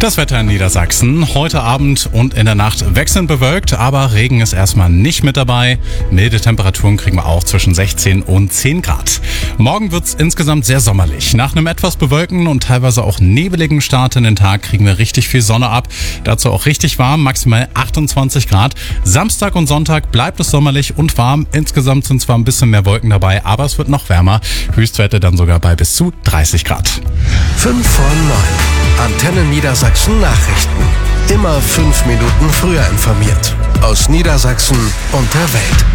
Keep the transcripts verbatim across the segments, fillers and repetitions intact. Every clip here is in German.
Das Wetter in Niedersachsen. Heute Abend und in der Nacht wechselnd bewölkt, aber Regen ist erstmal nicht mit dabei. Milde Temperaturen kriegen wir auch zwischen sechzehn und zehn Grad. Morgen wird's insgesamt sehr sommerlich. Nach einem etwas bewölkten und teilweise auch nebeligen Start in den Tag kriegen wir richtig viel Sonne ab. Dazu auch richtig warm, maximal achtundzwanzig Grad. Samstag und Sonntag bleibt es sommerlich und warm. Insgesamt sind zwar ein bisschen mehr Wolken dabei, aber es wird noch wärmer. Höchstwerte dann sogar bei bis zu dreißig Grad. fünf vor neun. Antenne Niedersachsen Nachrichten. Immer fünf Minuten früher informiert. Aus Niedersachsen und der Welt.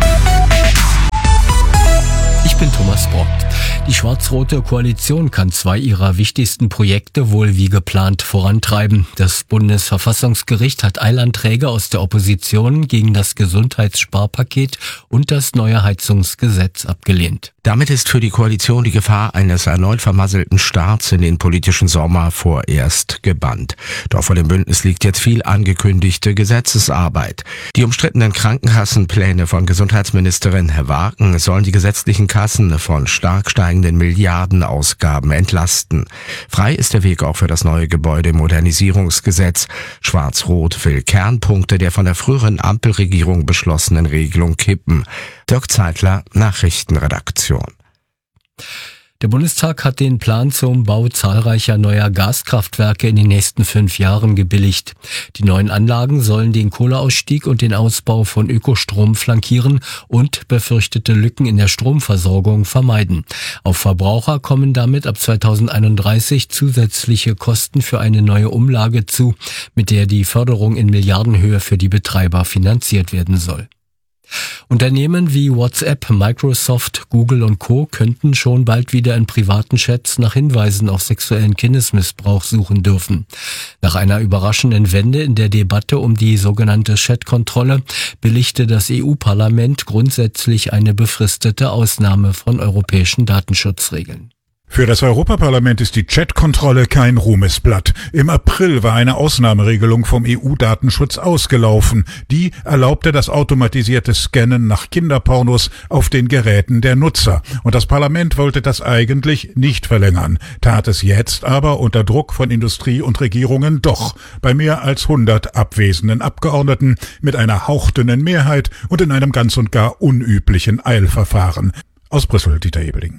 Ich bin Thomas Brock. Die schwarz-rote Koalition kann zwei ihrer wichtigsten Projekte wohl wie geplant vorantreiben. Das Bundesverfassungsgericht hat Eilanträge aus der Opposition gegen das Gesundheitssparpaket und das neue Heizungsgesetz abgelehnt. Damit ist für die Koalition die Gefahr eines erneut vermasselten Starts in den politischen Sommer vorerst gebannt. Doch vor dem Bündnis liegt jetzt viel angekündigte Gesetzesarbeit. Die umstrittenen Krankenkassenpläne von Gesundheitsministerin Wagen sollen die gesetzlichen Kassen von stark steigenden Milliardenausgaben entlasten. Frei ist der Weg auch für das neue Gebäudemodernisierungsgesetz. Schwarz-Rot will Kernpunkte der von der früheren Ampelregierung beschlossenen Regelung kippen. Dirk Zeitler, Nachrichtenredaktion. Der Bundestag hat den Plan zum Bau zahlreicher neuer Gaskraftwerke in den nächsten fünf Jahren gebilligt. Die neuen Anlagen sollen den Kohleausstieg und den Ausbau von Ökostrom flankieren und befürchtete Lücken in der Stromversorgung vermeiden. Auf Verbraucher kommen damit ab zweitausendeinunddreißig zusätzliche Kosten für eine neue Umlage zu, mit der die Förderung in Milliardenhöhe für die Betreiber finanziert werden soll. Unternehmen wie WhatsApp, Microsoft, Google und Co. könnten schon bald wieder in privaten Chats nach Hinweisen auf sexuellen Kindesmissbrauch suchen dürfen. Nach einer überraschenden Wende in der Debatte um die sogenannte Chatkontrolle billigte das E U-Parlament grundsätzlich eine befristete Ausnahme von europäischen Datenschutzregeln. Für das Europaparlament ist die Chat-Kontrolle kein Ruhmesblatt. Im April war eine Ausnahmeregelung vom E U-Datenschutz ausgelaufen. Die erlaubte das automatisierte Scannen nach Kinderpornos auf den Geräten der Nutzer. Und das Parlament wollte das eigentlich nicht verlängern, tat es jetzt aber unter Druck von Industrie und Regierungen doch, bei mehr als hundert abwesenden Abgeordneten mit einer hauchdünnen Mehrheit und in einem ganz und gar unüblichen Eilverfahren. Aus Brüssel, Dieter Ebeling.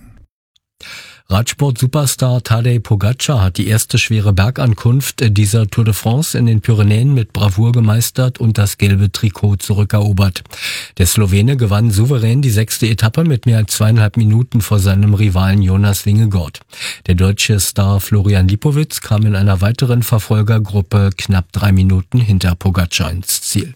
Radsport-Superstar Tadej Pogačar hat die erste schwere Bergankunft dieser Tour de France in den Pyrenäen mit Bravour gemeistert und das gelbe Trikot zurückerobert. Der Slowene gewann souverän die sechste Etappe mit mehr als zweieinhalb Minuten vor seinem Rivalen Jonas Vingegaard. Der deutsche Star Florian Lipowitz kam in einer weiteren Verfolgergruppe knapp drei Minuten hinter Pogačar ins Ziel.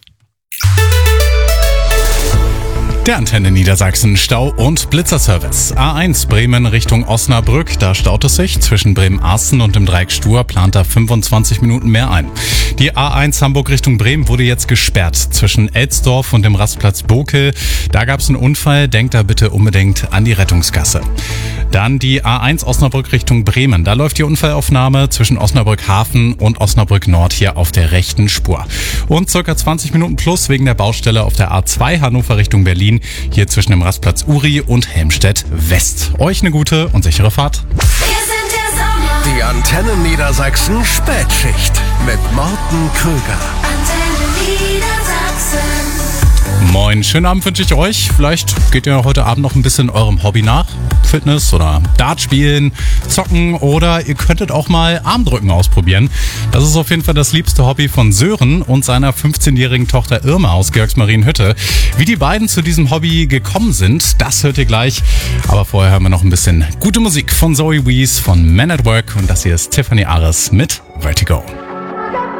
Der Antenne Niedersachsen Stau- und Blitzerservice. A eins Bremen Richtung Osnabrück. Da staut es sich. Zwischen Bremen-Arsten und dem Dreieck Stur plant er fünfundzwanzig Minuten mehr ein. Die A eins Hamburg Richtung Bremen wurde jetzt gesperrt. Zwischen Elsdorf und dem Rastplatz Bokel. Da gab es einen Unfall. Denkt da bitte unbedingt an die Rettungsgasse. Dann die A eins Osnabrück Richtung Bremen. Da läuft die Unfallaufnahme zwischen Osnabrück Hafen und Osnabrück Nord hier auf der rechten Spur. Und circa zwanzig Minuten plus wegen der Baustelle auf der A zwei Hannover Richtung Berlin. Hier zwischen dem Rastplatz Uri und Helmstedt West. Euch eine gute und sichere Fahrt. Die Antenne Niedersachsen Spätschicht mit Morten Krüger. Moin, schönen Abend wünsche ich euch. Vielleicht geht ihr heute Abend noch ein bisschen eurem Hobby nach. Fitness oder Dart spielen, zocken oder ihr könntet auch mal Armdrücken ausprobieren. Das ist auf jeden Fall das liebste Hobby von Sören und seiner fünfzehnjährigen Tochter Irma aus Georgsmarienhütte. Wie die beiden zu diesem Hobby gekommen sind, das hört ihr gleich. Aber vorher hören wir noch ein bisschen gute Musik von Zoe Wees von Men at Work und das hier ist Tiffany Ares mit Vertigo.